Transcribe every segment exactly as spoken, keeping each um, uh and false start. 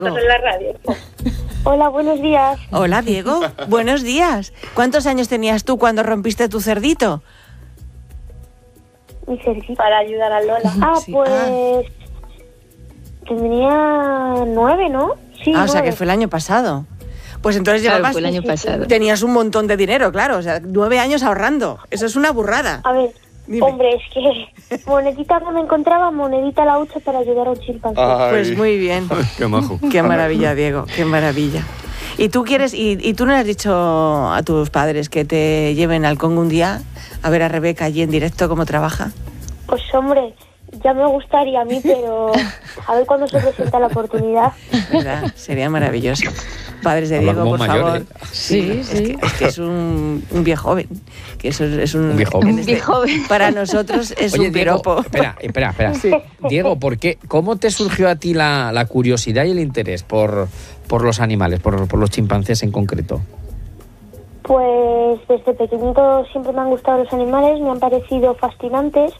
en la radio. Hola, buenos días. Hola, Diego. Buenos días. ¿Cuántos años tenías tú cuando rompiste tu cerdito? Mi cerdito. Para ayudar a Lola. Ah, Sí, pues... ah. Tenía nueve, ¿no? Sí, Ah, o sea, nueve. que fue el año pasado. Pues entonces Claro, llevabas... fue el año pasado. Tenías un montón de dinero, claro. O sea, nueve años ahorrando. Eso es una burrada. A ver, Dime. hombre, es que monedita que me encontraba, monedita a la hucha para ayudar a un chimpancé. Pues muy bien. Qué majo. Qué maravilla, Diego. Qué maravilla. ¿Y tú quieres, y, y tú no le has dicho a tus padres que te lleven al Congo un día a ver a Rebeca allí en directo cómo trabaja? Pues hombre, ya me gustaría a mí, pero a ver cuándo se presenta la oportunidad. ¿Verdad? Sería maravilloso. Padres de Habla Diego, como por mayor, favor. ¿eh? Sí, es sí. Que, es que es un, un viejo joven. Que eso es, es un, Un viejo joven. en Un viejo joven. Para nosotros es Oye, un Diego, piropo. espera, espera, espera. Diego, ¿por qué, ¿cómo te surgió a ti la, la curiosidad y el interés por, por los animales, por, por los chimpancés en concreto? Pues desde pequeñito siempre me han gustado los animales, me han parecido fascinantes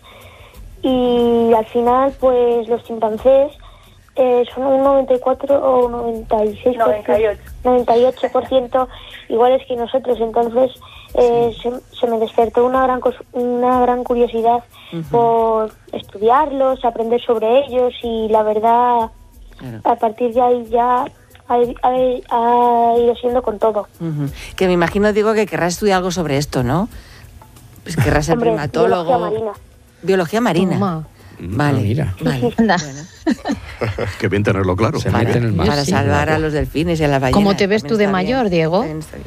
y al final pues los chimpancés eh, son un noventa y cuatro o noventa y seis por ciento, noventa y ocho. noventa y ocho por ciento iguales que nosotros, entonces eh, se, se me despertó una gran cos- una gran curiosidad Ujú. por estudiarlos, aprender sobre ellos y la verdad Claro. a partir de ahí ya ha, ha- ha ido siendo con todo. Ujú. Que me imagino, Diego, que querrás estudiar algo sobre esto, ¿no? Pues querrás ser Hombre, primatólogo. biología marina. Biología marina. Toma. Vale, Ah, mira. vale. Anda. Bueno, Qué bien tenerlo claro. Se para, mete en el mar. para Sí, salvar claro. a los delfines y a las ballenas. ¿Cómo te ves también tú de está mayor, bien. Diego? También está bien.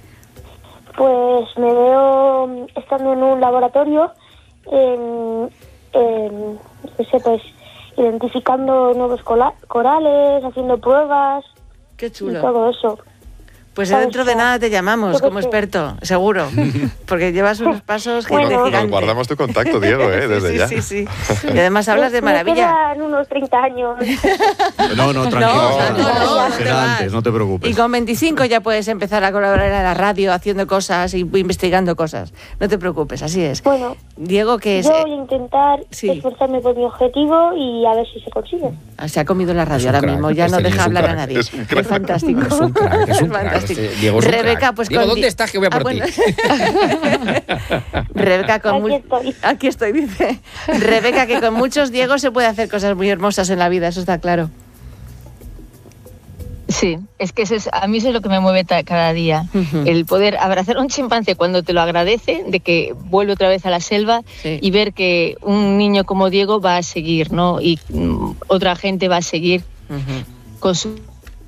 Pues me veo mm, estando en un laboratorio, en, en, no sé, pues identificando nuevos cola- corales, haciendo pruebas Qué y chulo. todo eso. Pues ¿Sabes? dentro de nada te llamamos Yo qué como sé. experto, seguro. Porque llevas unos pasos Bueno. de Nos gigante. Nos guardamos tu contacto, Diego, ¿eh? Desde sí, ya. sí, sí, sí. Y además hablas de Me- maravilla. Me quedan unos treinta años. No, no, tranquilo. No, no, no, no, Será no te antes, vas. no te preocupes. Y con veinticinco ya puedes empezar a colaborar en la radio haciendo cosas y investigando cosas. No te preocupes, así es. Bueno, Diego, que es, yo voy a intentar sí. esforzarme por mi objetivo y a ver si se consigue. se ha comido la Es radio un ahora crack, mismo, ya este no niño deja es un hablar a crack, nadie. es un Es, crack. fantástico. Es un crack, es un crack, fantástico. este Diego es un Rebeca, crack. pues Diego, con ¿dónde Di- estás? Que voy a Ah, por ti. Rebeca, con Aquí mu- estoy. Aquí estoy, dice. Rebeca, que con muchos Diego se puede hacer cosas muy hermosas en la vida, eso está claro. Sí, es que eso es, a mí eso es lo que me mueve ta- cada día. Ujú. El poder abrazar a un chimpancé cuando te lo agradece, de que vuelve otra vez a la selva Sí. y ver que un niño como Diego va a seguir, ¿no? Y mm, otra gente va a seguir Ujú. con su...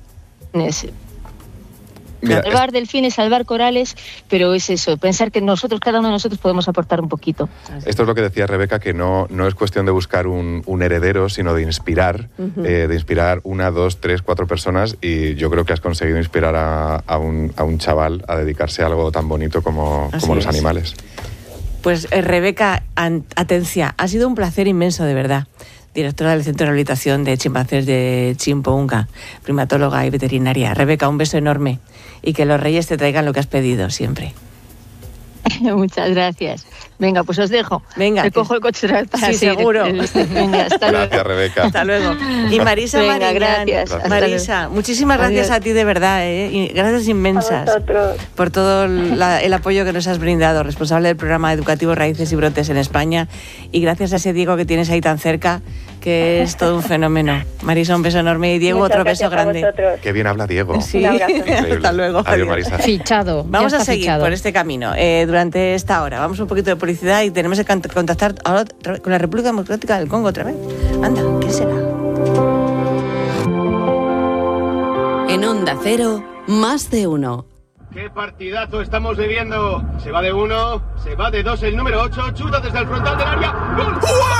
Mira, salvar delfines, salvar corales, pero es eso, pensar que nosotros, cada uno de nosotros podemos aportar un poquito. Esto es lo que decía Rebeca, que no, no es cuestión de buscar un, un heredero, sino de inspirar, Ujú. eh, de inspirar una, dos, tres, cuatro personas, y yo creo que has conseguido inspirar a, a, un, a un chaval a dedicarse a algo tan bonito como, Así como los es. animales. Pues eh, Rebeca An- Atencia, ha sido un placer inmenso, de verdad. Directora del Centro de Rehabilitación de Chimpancés de Chimpounga, primatóloga y veterinaria. Rebeca, un beso enorme y que los reyes te traigan lo que has pedido siempre. Muchas gracias. Venga, pues os dejo. Venga, Me que- cojo el coche otra vez para Sí, seguir seguro. el- el- Venga, hasta luego. Gracias, Rebeca. Hasta luego. Y Marisa Venga, Mariñán. gracias. Hasta Marisa, muchísimas gracias Adiós. a ti de verdad, ¿eh? Y gracias A inmensas vosotros. por todo la- el apoyo que nos has brindado, responsable del programa educativo Raíces y Brotes en España, y gracias a ese Diego que tienes ahí tan cerca, que es todo un fenómeno. Marisa, un beso enorme, y Diego, Muchas otro beso gracias a grande. vosotros. Qué bien habla Diego. Sí. Un abrazo. Increíble. Hasta luego. Adiós, Adiós. Marisa. Fichado. Vamos ya a está seguir fichado. por este camino eh, durante esta hora. Vamos un poquito de publicidad y tenemos que cont- contactar ahora otra vez con la República Democrática del Congo otra vez. Anda, ¿qué será? En Onda Cero, más de uno. ¡Qué partidazo estamos viviendo! Se va de uno, se va de dos el número ocho, chuta desde el frontal del área. ¡Gol!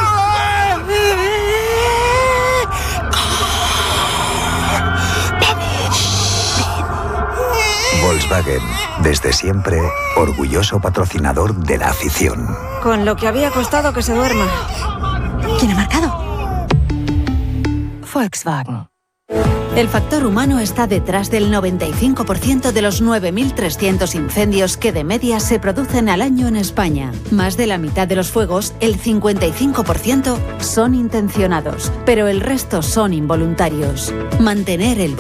Volkswagen, desde siempre, orgulloso patrocinador de la afición. Con lo que había costado que se duerma. ¿Quién ha marcado? Volkswagen. El factor humano está detrás del noventa y cinco por ciento de los nueve mil trescientos incendios que de media se producen al año en España. Más de la mitad de los fuegos, el cincuenta y cinco por ciento, son intencionados, pero el resto son involuntarios. Mantener el